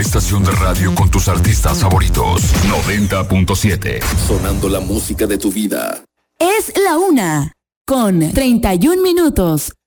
estación de radio con tus artistas favoritos. 90.7. Sonando la música de tu vida. Es la 1:31 minutos.